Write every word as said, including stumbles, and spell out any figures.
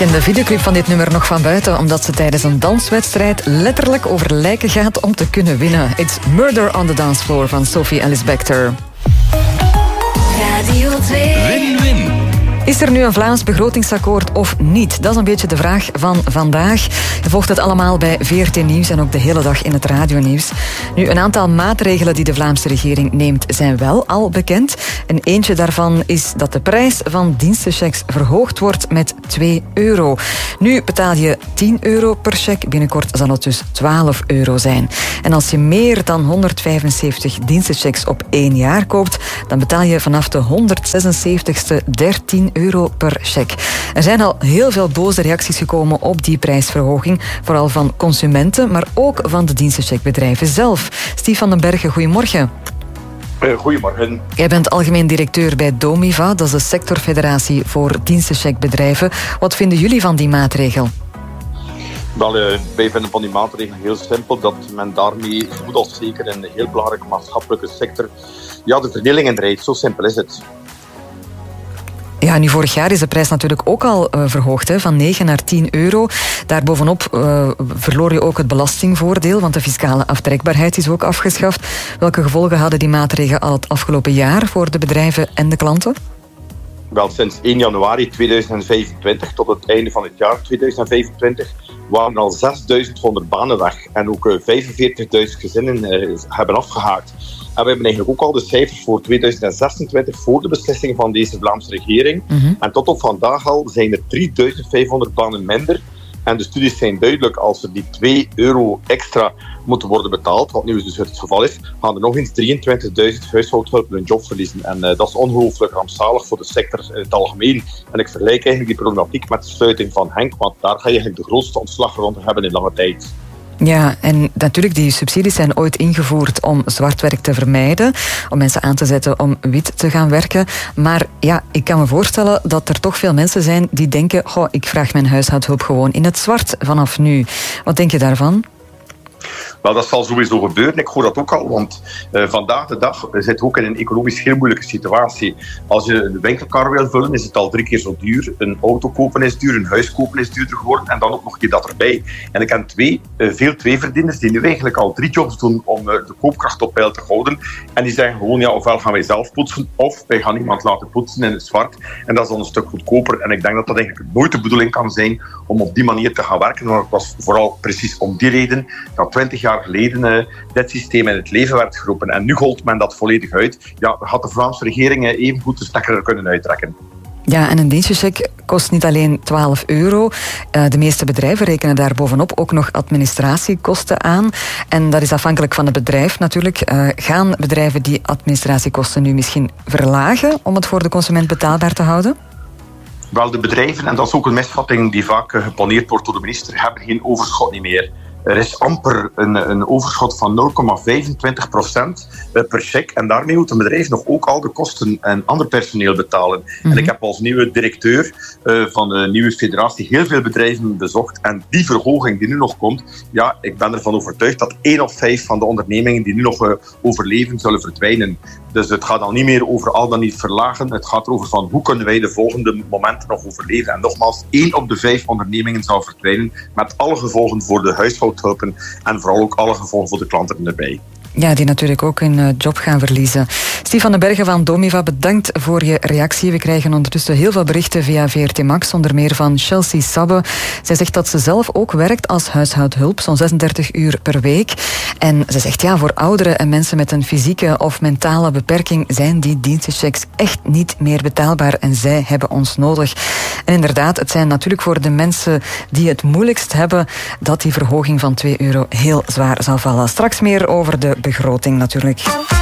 ken de videoclip van dit nummer nog van buiten, omdat ze tijdens een danswedstrijd letterlijk over lijken gaat om te kunnen winnen. It's Murder on the Dance Floor van Sophie Ellis-Bextor. Radio twee. Win-win. Is er nu een Vlaams begrotingsakkoord of niet? Dat is een beetje de vraag van vandaag. Je volgt het allemaal bij V R T Nieuws en ook de hele dag in het radionieuws. Nu, een aantal maatregelen die de Vlaamse regering neemt zijn wel al bekend. En eentje daarvan is dat de prijs van dienstenchecks verhoogd wordt met twee euro. Nu betaal je tien euro per cheque. Binnenkort zal het dus twaalf euro zijn. En als je meer dan honderdvijfenzeventig dienstenchecks op één jaar koopt, dan betaal je vanaf de honderdzesenzeventigste dertien euro per cheque. Er zijn al heel veel boze reacties gekomen op die prijsverhoging, vooral van consumenten, maar ook van de dienstencheckbedrijven zelf. Stief van den Bergen, goedemorgen. Uh, goedemorgen. Jij bent algemeen directeur bij Domiva, dat is de sectorfederatie voor dienstencheckbedrijven. Wat vinden jullie van die maatregel? Wel, uh, wij vinden van die maatregel heel simpel, dat men daarmee zo goed als zeker in een heel belangrijke maatschappelijke sector ja, de verdeling in rijdt. Zo simpel is het. Ja, nu vorig jaar is de prijs natuurlijk ook al uh, verhoogd, hè, van negen naar tien euro. Daarbovenop uh, verloor je ook het belastingvoordeel, want de fiscale aftrekbaarheid is ook afgeschaft. Welke gevolgen hadden die maatregelen al het afgelopen jaar voor de bedrijven en de klanten? Wel, sinds één januari tweeduizend vijfentwintig tot het einde van het jaar tweeduizend vijfentwintig waren al zesduizendhonderd banen weg. En ook uh, vijfenveertigduizend gezinnen uh, hebben afgehaakt. En we hebben eigenlijk ook al de cijfers voor tweeduizend zesentwintig voor de beslissing van deze Vlaamse regering. Mm-hmm. En tot op vandaag al zijn er drieduizend vijfhonderd banen minder. En de studies zijn duidelijk, als er die twee euro extra moeten worden betaald, wat nu dus het geval is, gaan er nog eens drieëntwintigduizend huishoudhulpen hun job verliezen. En uh, dat is ongelooflijk rampzalig voor de sector in het algemeen. En ik vergelijk eigenlijk die problematiek met de sluiting van Henk, want daar ga je eigenlijk de grootste ontslagronde hebben in lange tijd. Ja, en natuurlijk, die subsidies zijn ooit ingevoerd om zwartwerk te vermijden, om mensen aan te zetten om wit te gaan werken. Maar ja, ik kan me voorstellen dat er toch veel mensen zijn die denken, goh, ik vraag mijn huishoudhulp gewoon in het zwart vanaf nu. Wat denk je daarvan? Wel, dat zal sowieso gebeuren. Ik hoor dat ook al, want uh, vandaag de dag zit je ook in een economisch heel moeilijke situatie. Als je een winkelkar wil vullen, is het al drie keer zo duur. Een auto kopen is duur, een huis kopen is duurder geworden en dan ook nog je dat erbij. En ik ken twee, uh, veel tweeverdieners die nu eigenlijk al drie jobs doen om uh, de koopkracht op peil te houden. En die zeggen gewoon, ja, ofwel gaan wij zelf poetsen, of wij gaan iemand laten poetsen in het zwart. En dat is dan een stuk goedkoper. En ik denk dat dat eigenlijk nooit de bedoeling kan zijn om op die manier te gaan werken. Maar het was vooral precies om die reden dat twintig jaar geleden uh, dit systeem in het leven werd geroepen. En nu golt men dat volledig uit. Ja, had de Vlaamse regering uh, even goed de stekker er kunnen uittrekken. Ja, en een dienstencheck kost niet alleen twaalf euro. Uh, de meeste bedrijven rekenen daar bovenop ook nog administratiekosten aan. En dat is afhankelijk van het bedrijf natuurlijk. Uh, gaan bedrijven die administratiekosten nu misschien verlagen om het voor de consument betaalbaar te houden? Wel, de bedrijven, en dat is ook een misvatting die vaak uh, geplaneerd wordt door de minister, hebben geen overschot niet meer. Er is amper een, een overschot van nul komma vijfentwintig procent per cheque. En daarmee moet een bedrijf nog ook al de kosten en ander personeel betalen. Mm-hmm. En ik heb als nieuwe directeur uh, van de nieuwe federatie heel veel bedrijven bezocht. En die verhoging die nu nog komt, ja, ik ben ervan overtuigd dat één op vijf van de ondernemingen die nu nog uh, overleven, zullen verdwijnen. Dus het gaat dan niet meer over al dan niet verlagen. Het gaat erover van hoe kunnen wij de volgende momenten nog overleven. En nogmaals, één op de vijf ondernemingen zou verdwijnen, met alle gevolgen voor de huishoudhulpen en vooral ook alle gevolgen voor de klanten erbij. Ja, die natuurlijk ook hun job gaan verliezen. Stief van den Bergen van Domiva, bedankt voor je reactie. We krijgen ondertussen heel veel berichten via V R T Max, onder meer van Chelsea Sabbe. Zij zegt dat ze zelf ook werkt als huishoudhulp, zo'n zesendertig uur per week. En ze zegt, ja, voor ouderen en mensen met een fysieke of mentale beperking zijn die dienstenchecks echt niet meer betaalbaar en zij hebben ons nodig. En inderdaad, het zijn natuurlijk voor de mensen die het moeilijkst hebben dat die verhoging van twee euro heel zwaar zal vallen. Straks meer over de begroting natuurlijk.